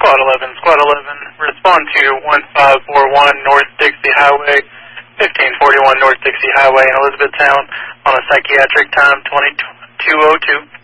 Squad 11, respond to 1541 North Dixie Highway, 1541 North Dixie Highway in Elizabethtown on a psychiatric time 2202.